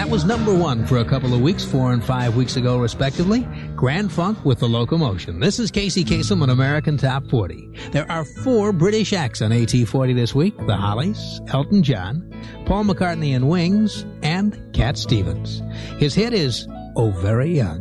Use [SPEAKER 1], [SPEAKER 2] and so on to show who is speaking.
[SPEAKER 1] That was number one for a couple of weeks, 4 and 5 weeks ago, respectively. Grand Funk with The Locomotion. This is Casey Kasem on American Top 40. There are 4 British acts on AT40 this week. The Hollies, Elton John, Paul McCartney and Wings, and Cat Stevens. His hit is Oh Very Young.